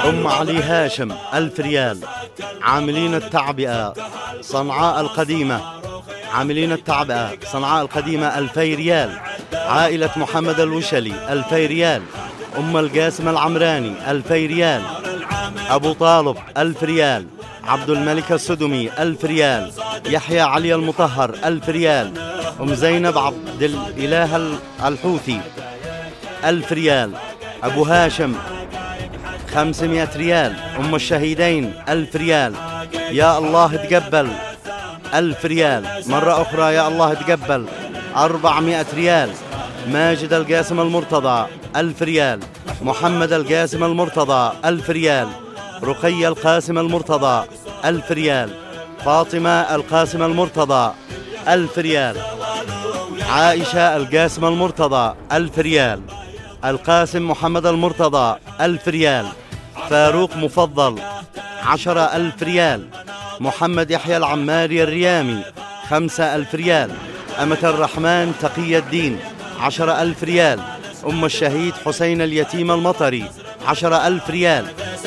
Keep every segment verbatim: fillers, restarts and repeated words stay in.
أم علي هاشم ألف ريال. عاملين التعبئة صنعاء القديمة، عاملين التعبئة صنعاء القديمة ألفي ريال. عائلة محمد الوشلي ألفي ريال. أم القاسم العمراني ألفي ريال. أبو طالب ألف ريال. عبد الملك السدمي ألف ريال. يحيى علي المطهر ألف ريال. أم زينب عبد الإله الحوثي ألف ريال. أبو هاشم خمسمائة ريال. أم الشهيدين ألف ريال. يا الله تقبل ألف ريال. مرة أخرى يا الله تقبل أربعمائة ريال. ماجد القاسم المرتضى ألف ريال. محمد القاسم المرتضى ألف ريال. رقية القاسم المرتضى ألف ريال. فاطمة القاسم المرتضى ألف ريال. عائشة القاسم المرتضى ألف ريال. القاسم محمد المرتضى ألف ريال. فاروق مفضل عشرة ألف ريال. محمد يحيى العماري الريامي خمسة ألف ريال. أمة الرحمن تقي الدين عشرة ألف ريال. أم الشهيد حسين اليتيم المطري عشرة ألف ريال.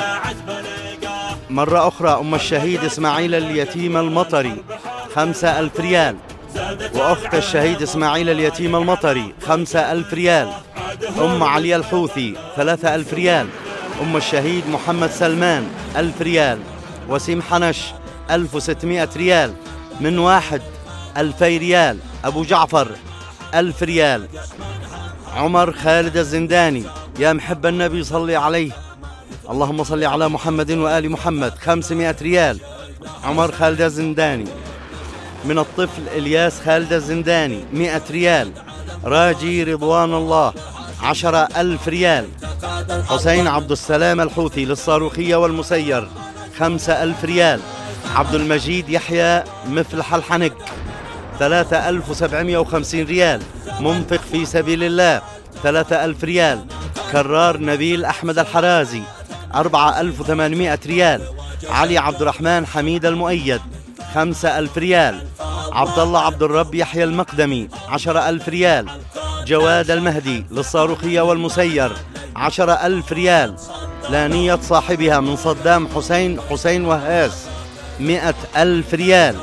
مرة أخرى أم الشهيد إسماعيل اليتيم المطري خمسة ألف ريال. وأخت الشهيد إسماعيل اليتيم المطري خمسة ألف ريال. أم علي الحوثي ثلاثة ألف ريال. أم الشهيد محمد سلمان ألف ريال. وسيم حنش ألف وستمائة ريال. من واحد ألفي ريال. أبو جعفر ألف ريال. عمر خالد الزنداني يا محب النبي صلي عليه اللهم صل على محمد وآل محمد خمسمائة ريال. عمر خالد الزنداني. من الطفل إلياس خالد الزنداني مئة ريال. راجي رضوان الله عشرة ألف ريال. حسين عبد السلام الحوثي للصاروخية والمسير خمسة ألف ريال. عبد المجيد يحيى مفلح الحنك ثلاثة ألف وسبعمائة وخمسين ريال. منفق في سبيل الله ثلاثة ألف ريال. كرار نبيل أحمد الحرازي أربعة ألف وثمانمائة ريال. علي عبد الرحمن حميد المؤيد خمسة ألف ريال. عبد الله عبد الرب يحيى المقدمي عشرة ألف ريال. جواد المهدي للصاروخية والمسير عشرة ألف ريال. لانية صاحبها من صدام حسين حسين وهاس مئة ألف ريال.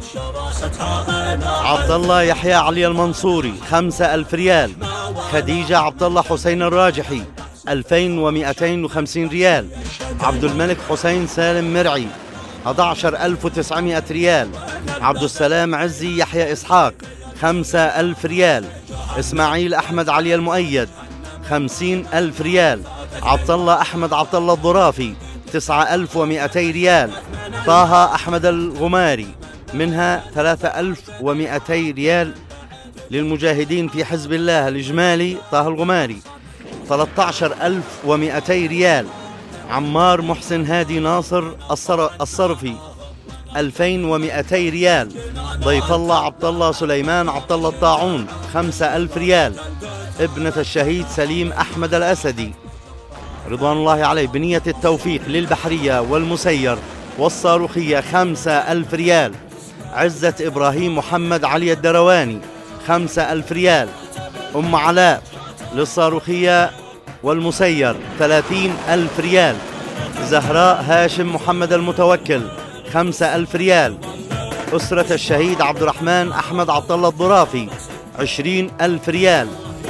عبد الله يحيى علي المنصوري خمسة ألف ريال. خديجة عبد الله حسين الراجحي ألفين ومئتين وخمسين ريال. عبد الملك حسين سالم مرعي أحد عشر ألف وتسعمائة ريال. عبد السلام عزي يحيى إسحاق خمسة ألف ريال. إسماعيل أحمد علي المؤيد خمسين ألف ريال. عبد الله أحمد عبد الله الضرافي تسعة ألف ومئتي ريال. طه أحمد الغماري منها ثلاثة ألف ومئتي ريال للمجاهدين في حزب الله الإجمالي. طه الغماري ثلاثة عشر ألف ومئتي ريال. عمار محسن هادي ناصر الصرفي ألفين ومئتي ريال. ضيف الله عبد الله سليمان عبد الله الطاعون خمسة ألف ريال. ابنة الشهيد سليم أحمد الأسدي رضوان الله عليه بنية التوفيق للبحرية والمسير والصاروخية خمسة ألف ريال. عزة إبراهيم محمد علي الدرواني خمسة ألف ريال. أم علاء للصاروخية والمسير ثلاثين ألف ريال. زهراء هاشم محمد المتوكل خمسة ألف ريال. أسرة الشهيد عبد الرحمن أحمد عبد الله الضرافي عشرين ألف ريال.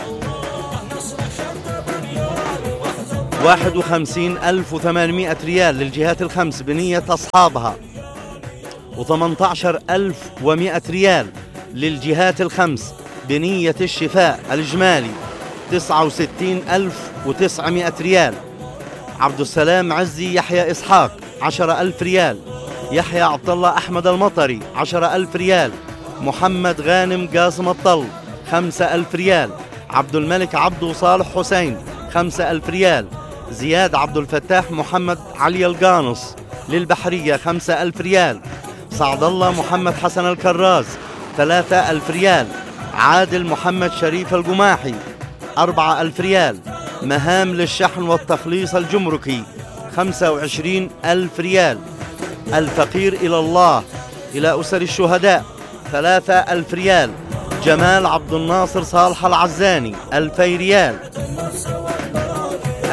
واحد وخمسين ألف وثمانمائة ريال للجهات الخمس بنية أصحابها. وثمانية عشر ألف ومئة ريال للجهات الخمس بنية الشفاء الإجمالي تسعة وستين ألف وتسعمائة ريال. عبد السلام عزي يحيى إسحاق عشرة ألف ريال. يحيى عبد الله أحمد المطري عشرة ألف ريال. محمد غانم قاسم الطل خمسة ألف ريال. عبد الملك عبد صالح حسين خمسة ألف ريال. زياد عبد الفتاح محمد علي القانص للبحرية خمسة ألف ريال. سعد الله محمد حسن الكراز ثلاثة ألف ريال. عادل محمد شريف القماحي أربعة ألف ريال. مهام للشحن والتخليص الجمركي خمسة وعشرين ألف ريال. الفقير إلى الله إلى أسر الشهداء ثلاثة ألف ريال. جمال عبد الناصر صالح العزاني ألفي ريال.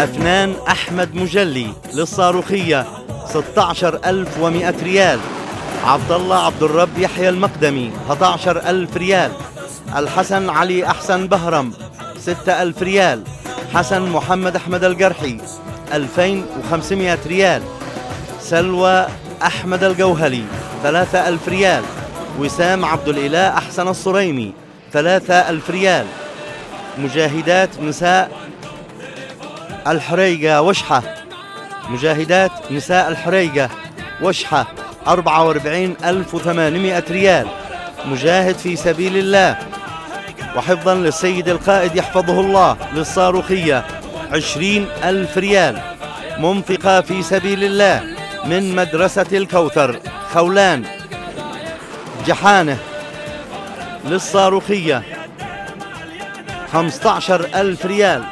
أفنان أحمد مجلي للصاروخية ستة عشر ألف ومئة ريال. عبد الله عبد الرب يحيى المقدمي أحد عشر ألف ريال. الحسن علي أحسن بهرم ستة ألف ريال. حسن محمد أحمد القرحي ألفين وخمسمئة ريال. سلوى أحمد الجوهلي ثلاثة ألف ريال. وسام عبد الإله أحسن الصريمي ثلاثة ألف ريال. مجاهدات نساء الحريقة وشحة مجاهدات نساء الحريقة وشحة أربعة وأربعين ألف وثمانمئة ريال. مجاهد في سبيل الله وحفظا للسيد القائد يحفظه الله للصاروخية عشرين ألف ريال. منفقة في سبيل الله من مدرسة الكوثر خولان جحانة للصاروخية خمسة عشر ألف ريال.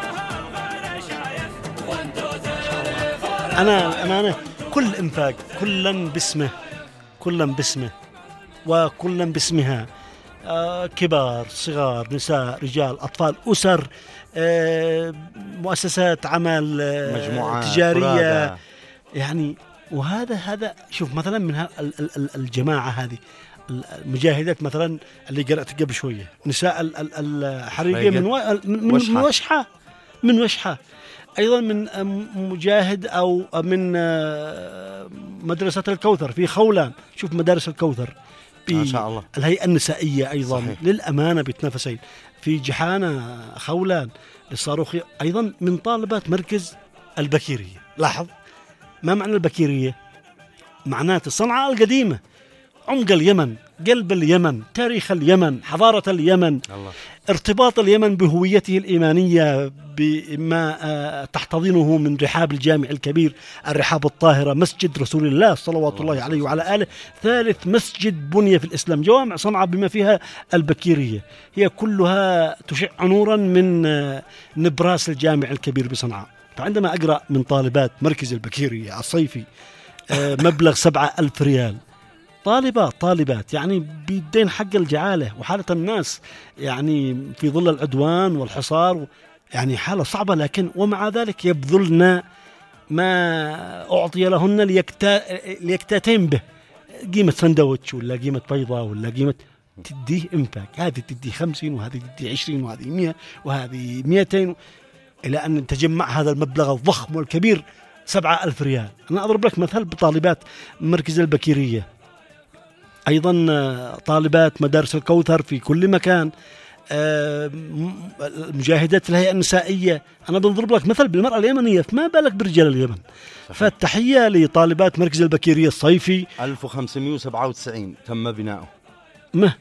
أنا أمانة كل إنفاق كلا باسمه كلا باسمه وكلا باسمها، آه كبار صغار نساء رجال أطفال أسر، آه مؤسسات عمل، آه مجموعات تجارية فرادة. يعني. وهذا هذا شوف مثلا من الجماعة هذه المجاهدات مثلا اللي قرأت قبل شوية نساء الحريقية من, من, من وشحة من وشحة أيضا من مجاهد أو من مدرسة الكوثر في خولان. شوف مدارس الكوثر ما شاء الله. الهيئة النسائية أيضا صحيح. للأمانة بيتنافسين في جحانة خولان للصاروخي أيضا من طالبات مركز البكيرية. لاحظ ما معنى البكيرية؟ معناته صنعاء القديمة، عمق اليمن، قلب اليمن، تاريخ اليمن، حضارة اليمن، الله. ارتباط اليمن بهويته الإيمانية بما تحتضنه من رحاب الجامع الكبير الرحاب الطاهرة مسجد رسول الله صلوات الله عليه وعلى آله، ثالث مسجد بني في الإسلام. جوامع صنعاء بما فيها البكيرية هي كلها تشع نورا من نبراس الجامع الكبير بصنعاء. فعندما أقرأ من طالبات مركز البكيرية الصيفي مبلغ سبعة ألف ريال، طالبات طالبات يعني بيدين حق الجعالة وحالة الناس يعني في ظل العدوان والحصار، يعني حالة صعبة، لكن ومع ذلك يبذلن ما أعطي لهن ليكتا ليكتاتين به، قيمة سندوتش ولا قيمة بيضة ولا قيمة، تديه إنفاق، هذه تديه خمسين وهذه تديه عشرين وهذه مئة وهذه مئتين، إلى أن تجمع هذا المبلغ الضخم والكبير سبعة ألف ريال. أنا أضرب لك مثل بطالبات مركز البكيرية، أيضا طالبات مدارس الكوثر في كل مكان، مجاهدات الهيئة النسائية. أنا بنضرب لك مثل بالمرأة اليمنية، فما بالك برجال اليمن. فالتحية لطالبات مركز البكيرية الصيفي. ألف وخمسمئة وسبعة وتسعين تم بناؤه. ما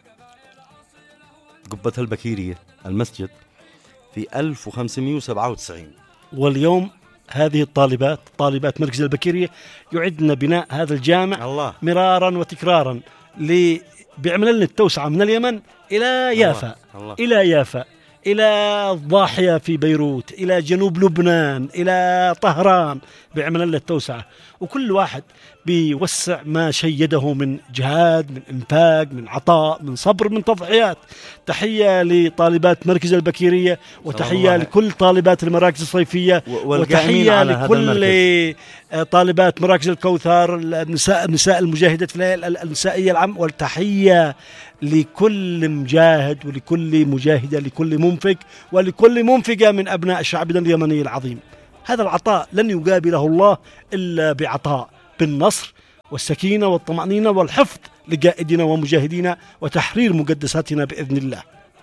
قبة البكيرية المسجد في ألف وخمسمئة وسبعة وتسعين، واليوم هذه الطالبات طالبات مركز البكيرية يعدن بناء هذا الجامع الله. مرارا وتكرارا لي بيعمل لنا التوسعة من اليمن إلى يافا الله. الله. إلى يافا، إلى الضاحية في بيروت، إلى جنوب لبنان، إلى طهران، بيعمل لنا التوسعة. وكل واحد بيوسع ما شيده من جهاد، من إنفاق، من عطاء، من صبر، من تضحيات. تحية لطالبات مركز البكيرية، وتحية لكل طالبات المراكز الصيفية، وتحية لكل طالبات مراكز الكوثر، النساء النساء المجاهدات في النسائية العام، والتحية لكل مجاهد ولكل مجاهدة، لكل منفق ولكل منفقة من أبناء شعبنا اليمني العظيم. هذا العطاء لن يقابله الله إلا بعطاء بالنصر والسكينة والطمأنينة والحفظ لقائدنا ومجاهدينا وتحرير مقدساتنا بإذن الله.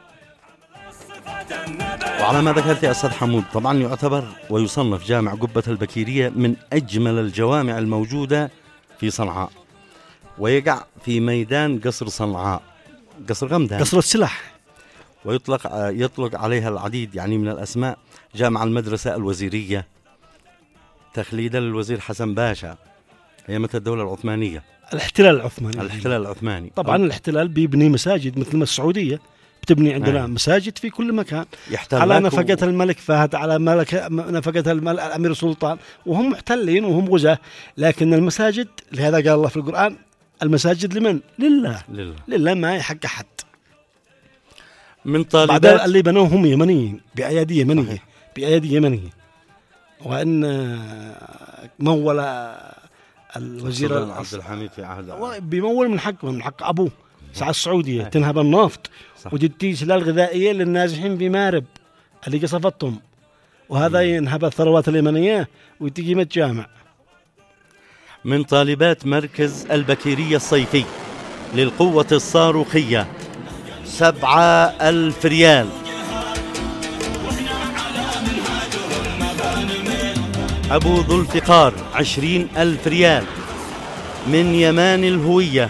وعلى ما ذكرت يا أستاذ حمود، طبعا يعتبر ويصنف جامع قبة البكيرية من أجمل الجوامع الموجودة في صنعاء، ويقع في ميدان قصر صنعاء، قصر غمدان، قصر السلاح، ويطلق يطلق عليها العديد يعني من الأسماء. جامع المدرسة الوزيرية تخليدا للوزير حسن باشا أيام الدولة العثمانية، الاحتلال العثماني الاحتلال العثماني طبعا. الاحتلال بيبني مساجد مثل ما السعودية بتبني عندنا آه. مساجد في كل مكان على نفقة و... الملك فهد، على ملك نفقة الأمير سلطان، وهم محتلين وهم غزاة، لكن المساجد لهذا قال الله في القرآن المساجد لمن؟ لله لله, لله ما يحق أحد. من طالبات بعد اللي بنوهم يمنيين بأيادي يمنية، بأيادي يمنية. وأن مول الوزير عبد الحميد في عهد بيمول من حق من حق أبوه سعى السعودية تنهب النفط وتدي سلال غذائية للنازحين في مارب اللي قصفتهم، وهذا ينهب الثروات اليمنية وتجي متجامع. من طالبات مركز البكيرية الصيفي للقوة الصاروخية سبعة ألف ريال. أبو ذو الفقار عشرين ألف ريال. من يمان الهوية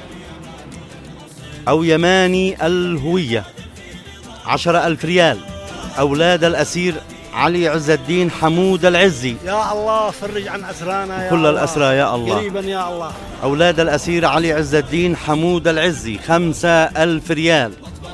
أو يماني الهوية عشرة ألف ريال. أولاد الأسير علي عز الدين حمود العزي. يا الله فرج عن أسرانا يا كل الله. الأسرى يا الله قريبا يا الله. أولاد الأسير علي عز الدين حمود العزي خمسة ألف ريال.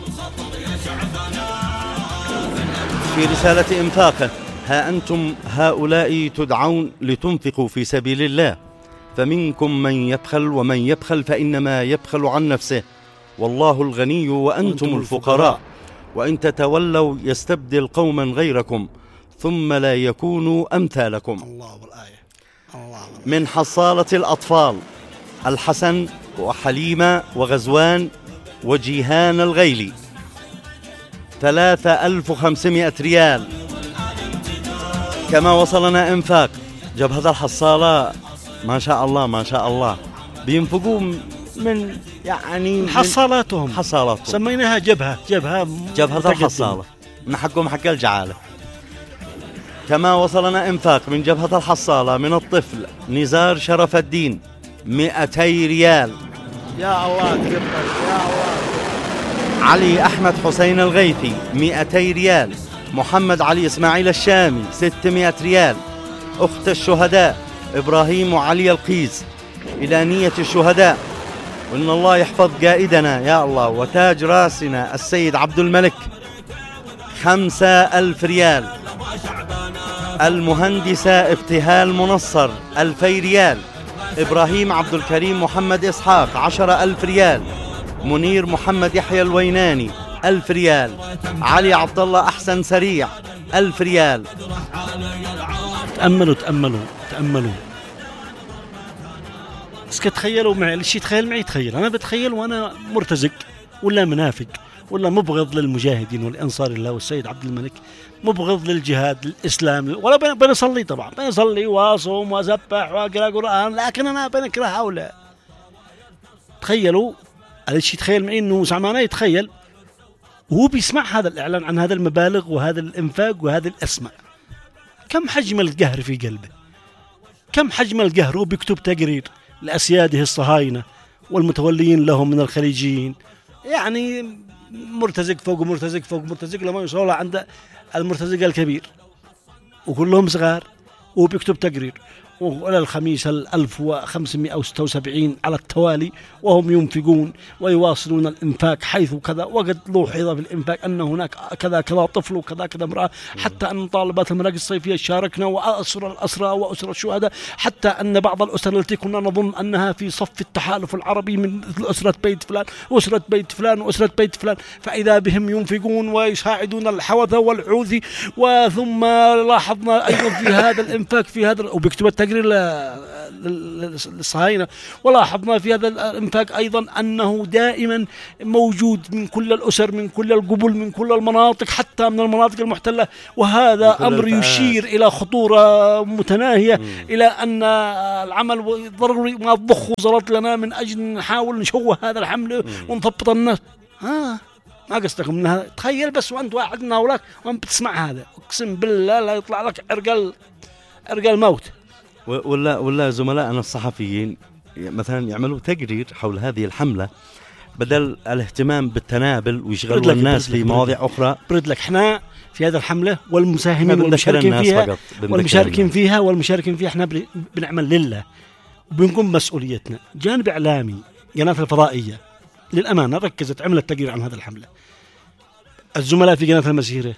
في رسالة إنفاقه: ها أنتم هؤلاء تدعون لتنفقوا في سبيل الله، فمنكم من يبخل، ومن يبخل فإنما يبخل عن نفسه، والله الغني وأنتم الفقراء، وإن تتولوا يستبدل قوما غيركم ثم لا يكونوا أمثالكم. الله بالآية. الله. من حصالة الأطفال: الحسن وحليمة وغزوان وجيهان الغيلي ثلاثة ألف وخمسمائة ريال. كما وصلنا إنفاق جبهة الحصالة، ما شاء الله ما شاء الله بينفقوا من يعني حصالاتهم حصالاتهم سميناها جبهة جبهة جبهة الحصالة من حقهم حق الجعالة. كما وصلنا إنفاق من جبهة الحصالة من الطفل نزار شرف الدين مئتي ريال. يا الله تقبل يا الله. علي أحمد حسين الغيثي مئتي ريال. محمد علي إسماعيل الشامي ستمائة ريال. أخت الشهداء إبراهيم وعلي القيز إلى نية الشهداء، وإن الله يحفظ قائدنا يا الله وتاج راسنا السيد عبد الملك خمسة ألف ريال. المهندسة ابتهال منصر ألفي ريال. إبراهيم عبد الكريم محمد إسحاق عشرة ألف ريال. منير محمد يحيى الويناني ألف ريال. علي عبد الله أحسن سريع ألف ريال. تأملوا تأملوا تأملوا بس تخيلوا معي الشيء، تخيل معي تخيل أنا بتخيل وأنا مرتزق ولا منافق ولا مبغض للمجاهدين والأنصار الله والسيد عبد الملك، مبغض للجهاد للإسلام، ولا بنصلي طبعا بنصلي وأصوم وأسبح وأقرأ قرآن، لكن أنا بنكره هؤلاء. تخيلوا الشيء، تخيل معي إنه سعمانة يتخيل وهو بيسمع هذا الإعلان عن هذا المبالغ وهذا الإنفاق وهذا الأسماء، كم حجم القهر في قلبه، كم حجم القهر. هو بيكتب تقرير لأسياده الصهاينة والمتوليين لهم من الخليجيين، يعني مرتزق فوق مرتزق فوق مرتزق لما يوصل عند المرتزق الكبير وكلهم صغار، وبيكتب تقرير وعلى الخميس الألف وخمسمائة وستة وسبعين على التوالي وهم ينفقون ويواصلون الإنفاق حيث كذا، وقد لوحظ في الإنفاق أن هناك كذا كذا طفل وكذا كذا امرأة، حتى أن طالبات المراكز الصيفية شاركنا وأسر الأسرى وأسر الشهداء، حتى أن بعض الأسر التي كنا نظن أنها في صف التحالف العربي من أسرة بيت فلان وأسرة بيت فلان وأسرة بيت فلان، فإذا بهم ينفقون ويساعدون الحوثة والحوثي. وثم لاحظنا أيضا في هذا الإنفاق في هذا وبيكتب التقرير للصهاينة، ولاحظنا في هذا الإنفاق أيضا أنه دائما موجود من كل الأسر من كل القبل من كل المناطق حتى من المناطق المحتلة، وهذا أمر يشير إلى خطورة متناهية مم. إلى أن العمل ضروري ما تضخ وزارات لنا من أجل نحاول نشوه هذا الحمل ونثبط الناس. ها ما قصدكم منها؟ تخيل بس وأنت واحد من هؤلاء وأنت بتسمع هذا، أقسم بالله لا يطلع لك عرقل عرقل موت. ولا ولا زملائنا الصحفيين مثلا يعملوا تقرير حول هذه الحملة بدل الاهتمام بالتنابل ويشغلوا الناس في مواضيع أخرى. برد لك احنا في هذه الحملة والمساهمين والمشاركين فيها والمشاركين فيها والمشاركين فيها احنا بنعمل لله وبنقوم مسؤوليتنا. جانب إعلامي قناة الفضائية للأمانة ركزت عملت تقرير عن هذه الحملة. الزملاء في قناة المسيرة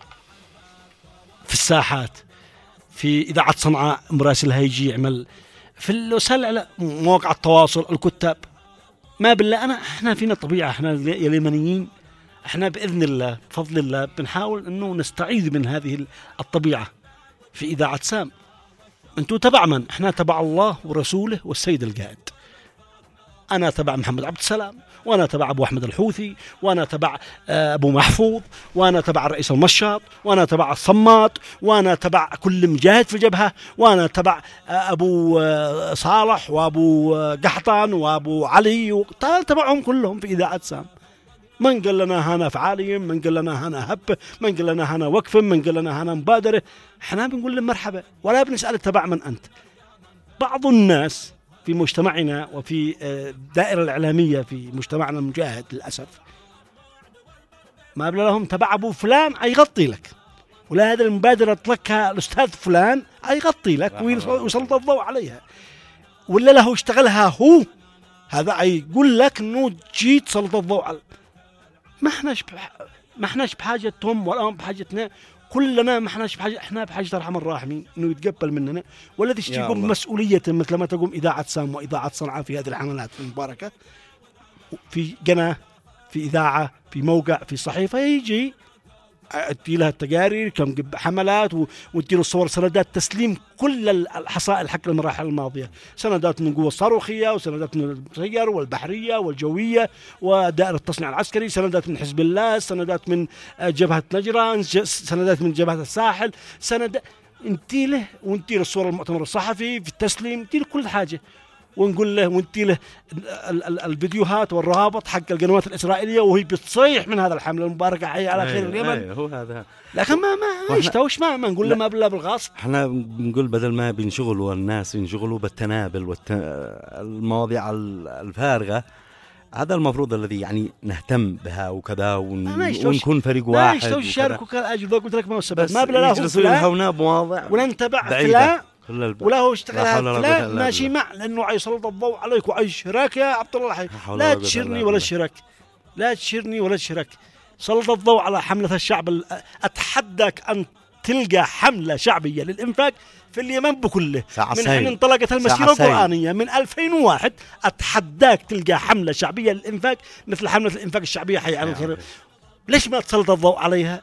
في الساحات في إذاعة صنعاء مراسل هيجي يعمل في الوسائل مواقع التواصل الكتاب. ما بالله أنا إحنا فينا طبيعة، إحنا اليمنيين إحنا بإذن الله بفضل الله بنحاول إنه نستعيذ من هذه الطبيعة في إذاعة سام. أنتوا تبع من؟ إحنا تبع الله ورسوله والسيد القائد. أنا تبع محمد عبد السلام، وأنا تبع أبو أحمد الحوثي، وأنا تبع أبو محفوظ، وأنا تبع الرئيس المشاط، وأنا تبع الصمات، وأنا تبع كل مجاهد في الجبهة، وأنا تبع أبو صالح وأبو قحطان وأبو علي، تبعهم كلهم في إذاعة سام. من قال لنا هنا فعالية، من قال لنا هنا هبة، من قال لنا هنا وقف، من قال لنا هنا مبادرة. احنا بنقول لهم مرحبا، ولا بنسأل تبع من أنت. بعض الناس في مجتمعنا وفي الدائرة الإعلامية في مجتمعنا المجاهد للأسف ما بلا لهم تبع أبو فلان أيغطي لك، ولا هذا المبادرة تلقها الأستاذ فلان أيغطي لك ويسلط الضوء عليها، ولا له اشتغلها هو، هذا يقول لك إنه جيت تسلط الضوء على. ما احناش بح... ما احناش بحاجتهم ولا هم بحاجتنا، كلنا ما احناش بحاجة، احنا بحاجة أرحم الراحمين إنه يتقبل مننا، والذي يقوم بمسؤولية مثل ما تقوم إذاعة سام وإذاعة صنعاء في هذه الحملات المباركة، في قناة، في إذاعة، في موقع، في صحيفة، يجي أدي لها التقارير كم حملات وأدي له الصور، سندات تسليم كل الحصائل حق المراحل الماضية، سندات من القوة الصاروخية، وسندات من السير والبحرية والجوية ودائرة التصنيع العسكري، سندات من حزب الله، سندات من جبهة نجران، سندات من جبهة الساحل، سند انتي له، وانتي له الصور المؤتمر الصحفي في التسليم، انتي له كل حاجة، ونقول له وانتي له الفيديوهات والروابط حق القنوات الإسرائيلية وهي بتصيح من هذا الحملة المباركة حي على خير اليمن. أيه هو هذا. لكن ما ما يشتوش، ما ما نقول له ما بلا بالغاصب. احنا بنقول بدل ما بينشغلوا الناس ينشغلوا بالتنابل والمواضيع الفارغة، هذا المفروض الذي يعني نهتم بها وكذا ون... ونكون فريق واحد. ما يشتوش يشاركوا كالأجل، قلت لك ما هو السبب، ما بلا له فلان بمواضيع ولا نتبع فلان ولا هو اشتغل فلان ماشي مع، لأنه يسلط الضوء عليك وأي شراك يا عبد الله الحي. لا تشيرني ولا الشراك، لا تشيرني ولا الشراك. سلط الضوء على حملة الشعب. أتحداك أن تلقى حملة شعبية للإنفاق في اليمن بكله من حين انطلقت المسيرة القرآنية من ألفين وواحد. أتحداك تلقى حملة شعبية للإنفاق مثل حملة الإنفاق الشعبية حي على الخير. ليش ما تسلط الضوء عليها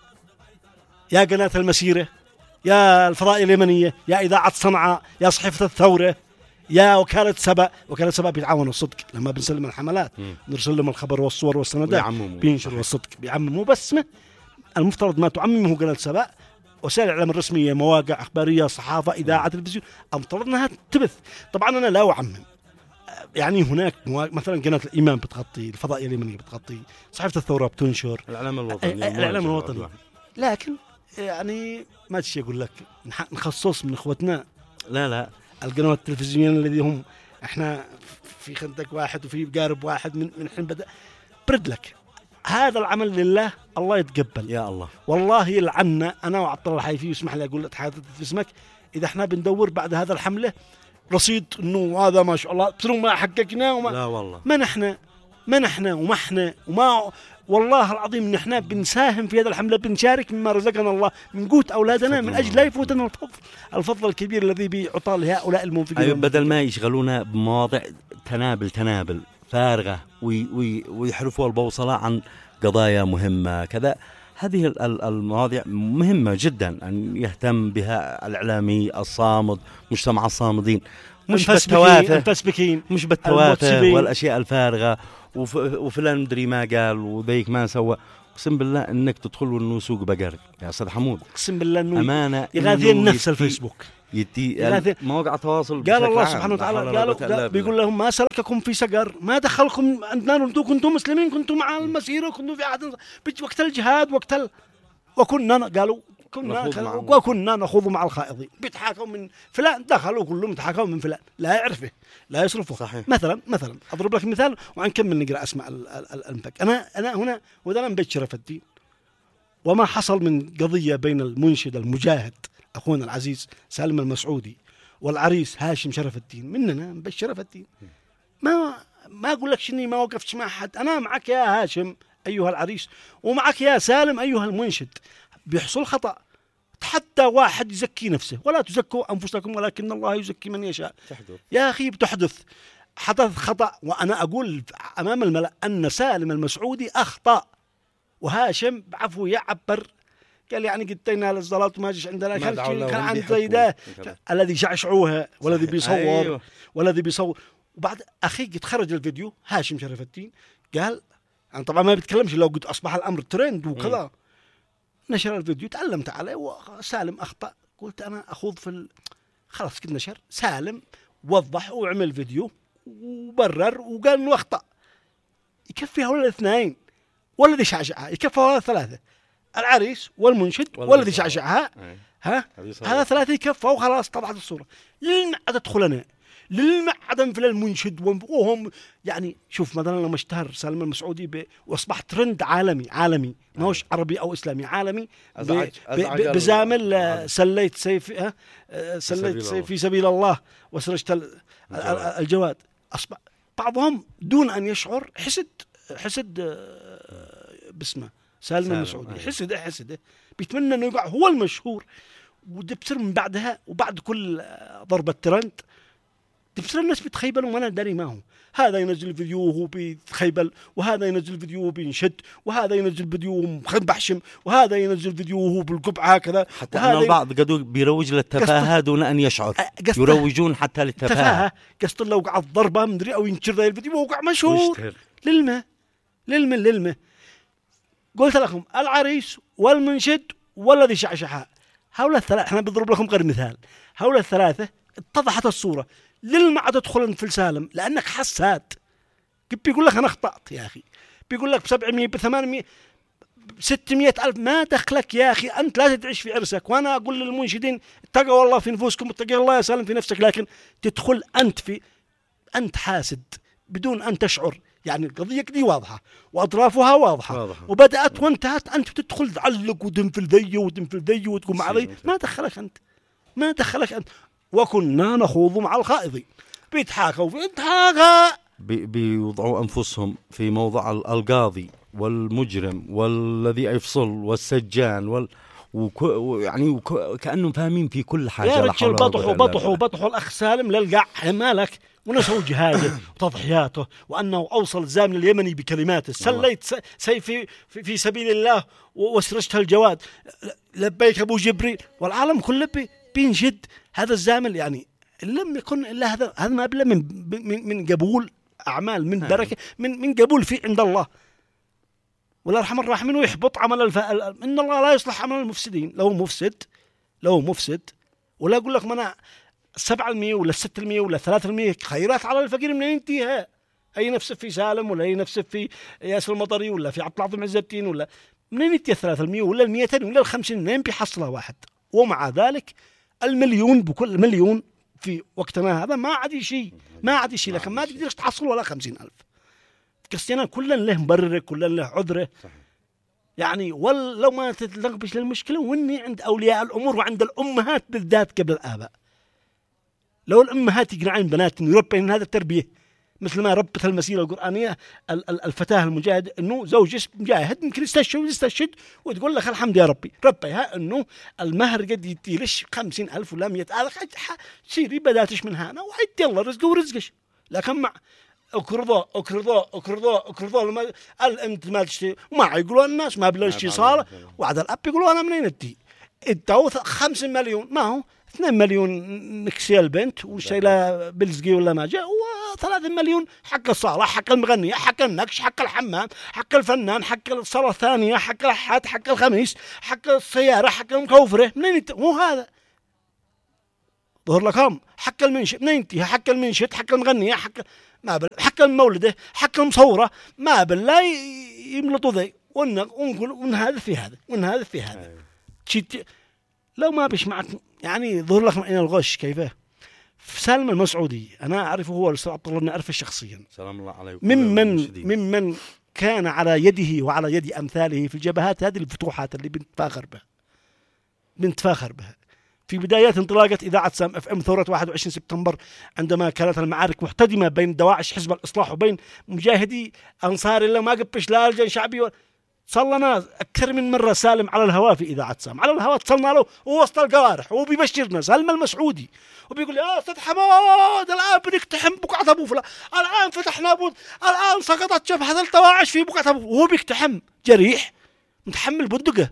يا قناة المسيرة، يا الفضائية اليمنية، يا إذاعة صنعاء، يا صحيفة الثورة، يا وكالة سبأ. وكالة سبأ بيتعاونوا الصدق لما بنسلم الحملات، نرسل لهم الخبر والصور والسندات، بينشروا الصدق، بيعمموا. بس المفترض ما تعممه قناة سبأ، وسائل الإعلام الرسمية، مواقع إخبارية، صحافة، إذاعة، تلفزيون، المفترض أنها تبث. طبعا أنا لا أعمم، يعني هناك مثلا قناة الإمام بتغطي، الفضائية اليمنية بتغطي، صحيفة الثورة بتنشر، الإعلام الوطني الإعلام الوطني. لكن يعني ما تشي أقول لك نخصص من إخوتنا، لا لا القنوات التلفزيونية الذي هم احنا في خندق واحد وفي قارب واحد من من حين بدأ. برد لك هذا العمل لله، الله يتقبل يا الله. والله يلعنا انا وعبد الله الحيفي، يسمح لي اقول اتحدث في اسمك، اذا احنا بندور بعد هذا الحمله رصيد انه هذا ما شاء الله بس ما حققنا وما لا والله ما نحن ما نحن وما احنا وما والله العظيم نحن بنساهم في هذا الحمله، بنشارك مما رزقنا الله من قوت اولادنا من اجل لا يفوتنا الفضل الفضل الكبير الذي بيعطى لهؤلاء المنفقين. أيوة بدل ما يشغلونا بمواضيع تنابل تنابل فارغه وي وي ويحرفوا البوصله عن قضايا مهمه كذا. هذه المواضيع مهمه جدا ان يهتم بها الاعلامي الصامد، مجتمع الصامدين، مش بالتوافه مش بالتوافه والاشياء الفارغه وفلان مدري ما قال وذيك ما سوى. اقسم بالله انك تدخل انه سوق بقر يا استاذ حمود، اقسم بالله انه امانه يغاثين نفس الفيسبوك، يدي مواقع التواصل. قال الله سبحانه وتعالى قالوا بيقول لهم ما سلككم في سقر، ما دخلكم عندنا، انتم كنتم مسلمين، كنتم مع المسيره، كنتم في عهد وقت الجهاد وقت ال... وكنا قالوا كنا وكنا نخوض مع الخائضين، بيتحاكوا من فلان، دخلوا كلهم يتحاكوا من فلان، لا يعرفه لا يصرفه. صحيح. مثلا مثلا اضرب لك مثال وعنكمل نقرا اسماء الانفاق. انا انا هنا وذا لم بشرف الدين وما حصل من قضيه بين المنشد المجاهد اخونا العزيز سالم المسعودي والعريس هاشم شرف الدين مننا بشرف الدين. ما ما اقول لك شني ما وقفتش مع حد، انا معك يا هاشم ايها العريس ومعك يا سالم ايها المنشد. بيحصل خطأ، حتى واحد يزكي نفسه، ولا تزكوا أنفسكم ولكن الله يزكي من يشاء. تحدث. يا أخي بتحدث حدث خطأ، وأنا أقول أمام الملأ أن سالم المسعودي أخطأ وهاشم بعفو يعبر قال يعني قدينا للصلاة وما جيش عندنا ما كان دعوا الله كان وهم عند بيحبوا. زي ده كذا. الذي شعشعوها والذي بيصور أيوه. والذي بيصور. وبعد أخي قد خرج الفيديو هاشم شرف الدين قال أنا طبعا ما بيتكلمش لو قد أصبح الأمر ترند وكذا. نشر الفيديو تعلمت عليه وسالم أخطأ. قلت أنا أخوض في ال... خلاص كده نشر. سالم وضح وعمل فيديو وبرر وقال إنه أخطأ. يكفي هؤلاء الاثنين والذي شعشعها، يكفي هؤلاء الثلاثة، العريس والمنشد والذي شعشعها. ها هذا ثلاثة يكفوا وخلاص طبعت الصورة. للمع تدخلنا للمع مثل المنشد وهم يعني شوف مثلا لما اشتهر سالم المسعودي ب... واصبح ترند عالمي عالمي ما هوش عربي او اسلامي عالمي ب... ب... ب... بزامل سليت سيف ها سليت سيف في سبيل الله وسرجت ال... الجواد. اصبح بعضهم دون ان يشعر حسد حسد باسمه سالم المسعودي حسد حسد بيتمنى انه يقع هو المشهور. وده بصير من بعدها وبعد كل ضربة ترند بصير الناس بتخيبل وانا داري ما هو. هذا ينزل فيديو وهو بيتخيبل وهذا ينزل فيديو وهو بينشد وهذا ينزل فيديو وهو مخبحشم وهذا ينزل فيديو وهو بالقبعة هكذا. حتى أن البعض قدوا بيروج للتفاهة دون أن يشعر يروجون حتى للتفاهة. قصد لو وقع الضربة مدري أو ينشر ذا الفيديو ووقع مشهور للمه للمه للمه. قلت لكم العريس والمنشد والذي شعشعها هؤلاء الثلاثة. احنا بنضرب لكم غير مثال. هؤلاء الثلاثة اتضحت الصورة. للمع تدخل في سالم لأنك حسات. بيقول لك أنا أخطأت يا أخي. بيقول لك بسبعمية بثمانمية بستمية ألف ما دخلك يا أخي. أنت لا تعيش في عرسك. وأنا أقول للمنشدين اتقوا الله في نفوسكم اتقوا الله يا سالم في نفسك. لكن تدخل أنت في أنت حاسد بدون أن تشعر. يعني القضية دي واضحة وأطرافها واضحة, واضحة. وبدأت وانتهت. أنت تدخل تعلق ودنفل ذي ودنفل ذي وتقوم مع ذي. ما دخلك أنت ما دخلك أنت. وكنا نخوض مع الخائضين. بيتحاكوا بيتحاكا بي بيوضعوا أنفسهم في موضع القاضي والمجرم والذي يفصل والسجان وال وكو يعني وكو كأنهم فاهمين في كل حاجة. يا رجل بطحوا بطحوا بطحوا الأخ سالم للقاع مالك ونسوا جهاده وتضحياته وأنه أوصل الزامل اليمني بكلماته سليت سيفي في, في سبيل الله وسرجت الجواد لبيك أبو جبريل والعالم كله بينشد هذا الزامل. يعني لم يكن إلا هذا هذا ما بلا من من من قبول أعمال من بركة من من قبول في عند الله ولا يرحم الراحمين ويحبط عمل الفائل. إن الله لا يصلح عمل المفسدين. لو مفسد لو مفسد ولا أقول لك منا السبعة المية ولا الستة المية ولا ثلاثة المية خيرات على الفقير من ينتهيها. أي نفس في سالم ولا أي نفس في ياسر المطري ولا في عبد العظيم عز الدين ولا منين ينتهي الثلاثة المية ولا المئتين ولا الخمسين منين بيحصلها واحد. ومع ذلك المليون بكل مليون في وقتنا هذا ما عاد شيء ما عاد شيء. لكن ما تقدرش تحصل ولا خمسين ألف. كريستيانو كلن له مبرر كلن له عذره. يعني ولو ما تتلقبش للمشكلة وإني عند أولياء الأمور وعند الأمهات بالذات قبل الآباء. لو الأمهات يقنعين بنات إنه يربين هذا التربية مثل ما ربت المسيرة القرآنية الفتاة المجاهد إنه زوج مجاهد يمكن يستشهد ويستشهد وتقول لك الحمد يا ربي ربيها إنه المهر قد يديلش خمسين ألف ولا مية ألف سيري بداتش من هنا وعدي الله رزقه ورزقش. لكن مع أكرضا أكرضا أكرضا أكرضا لما أنت ما تشتري وما يقولوا الناس ما بلا شيء صار وعد الأب يقولوا أنا منين أدي إدوا خمسين مليون ما هو اثنين مليون نكسي البنت وشيلة بلزقي ولا ما جاء وثلاثة مليون حق الصالة حق المغنية حق النكش حق الحمام حق الفنان حق الصلاة الثانية حق الحات حق الخميس حق السيارة حق المكوفرة منين يت... مو هذا ظهر لك هم حق المنشد منين ينتهي حق المنشد حق المغنية حق ما بل حق المولدة حق المصورة ما بالله يملطوا ذي ونقول ونهذا في هذا ونهذا في هذا شيء لو ما بيش معك. يعني ظهر لك من الغش كيفه. سالم المسعودي أنا أعرفه هو الأستاذ عبد الله نعرفه شخصيا سلام الله عليه ممن ممن كان على يده وعلى يد أمثاله في الجبهات هذه الفتوحات اللي بنتفاخر بها بنتفاخر بها في بدايات انطلاقة إذاعة سام اف ام ثورة واحد وعشرين سبتمبر عندما كانت المعارك محتدمة بين دواعش حزب الإصلاح وبين مجاهدي أنصار الله ما قبش لا لجان شعبي و... صلنا أكثر من مرة سالم على الهواء في إذاعة سام على الهواء اتصلنا له ووسط القوارح وبيبشرنا سالم المسعودي وبيقول يا أستاذ حماد الآن بنقتحم بقعة أبو فلان الآن فتحنا أبو الآن سقطت جبهة الدواعش في بقعة أبو وهو بيقتحم جريح متحمل بندقة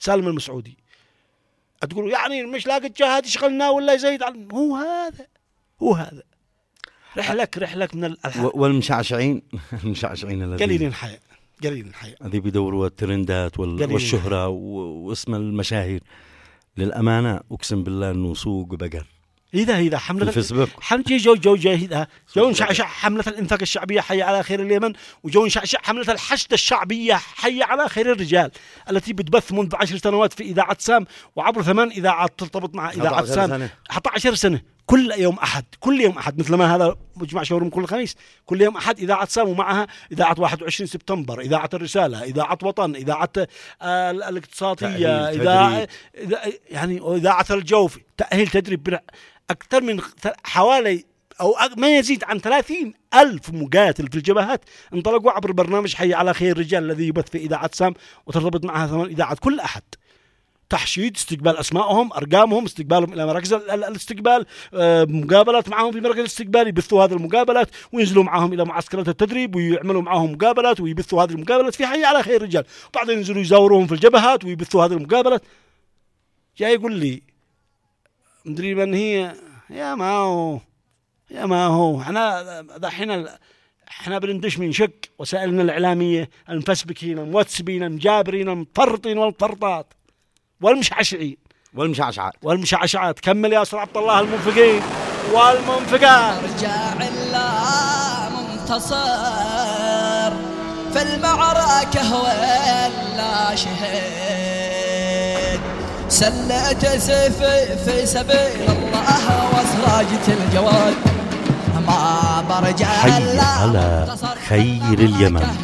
سالم المسعودي، تقول يعني مش لاقي جهاد يشغلنا ولا يزيد عن هو هذا هو هذا رحلك رحلك من الألحان. والمشعشعين المشعشعين الذين قليل الحياة قليل الحياة هذه بيدوروا الترندات والشهرة واسم المشاهير. للأمانة أقسم بالله إنه سوق بقر. إذا إذا حملة الفيسبوك حملة جو جو جاهدة جو نشعشع حملة الإنفاق الشعبية حي على خير اليمن، وجو نشعشع حملة الحشد الشعبية حي على خير الرجال التي بتبث منذ عشر سنوات في إذاعة سام وعبر ثمان إذاعات ترتبط مع إذاعة سام حتى عشر سنة كل يوم أحد كل يوم أحد مثل ما هذا مجمع شاورما كل خميس كل يوم أحد إذاعة سام ومعها إذاعة واحد وعشرين سبتمبر، إذاعة الرسالة، إذاعة وطن، إذاعة آه الاقتصادية، إذاعة يعني إذاعة الجوف، تأهيل تدريب أكثر من حوالي أو ما يزيد عن ثلاثين ألف مقاتل في الجبهات انطلقوا عبر برنامج حي على خير الرجال الذي يبث في إذاعة سام وترتبط معها ثمان إذاعات كل أحد. تحشيد، استقبال أسمائهم، أرقامهم، استقبالهم إلى مراكز الاستقبال، مقابلات معهم في مركز الاستقبال، يبثوا هذه المقابلات وينزلوا معهم إلى معسكرات التدريب ويعملوا معهم مقابلات ويبثوا هذه المقابلات في حي على خير الرجال، وبعدين ينزلوا يزوروهم في الجبهات ويبثوا هذه المقابلات. جاي يقول لي مدري من هي يا ما هو يا ما هو احنا دحين احنا بندش من شك وسائلنا الإعلامية المفسبكين الموتسبين المجابرين المفرطين والفرطات والمشعشعين والمشعشعات والمشعشعات. كمل يا أستاذ عبد الله. المنفقين والمنفقات رجع الله منتصر في المعركة ولا شهد، سلت سيفي في سبيل الله وسراجة الجواد ما برجع حي على خير اليمن.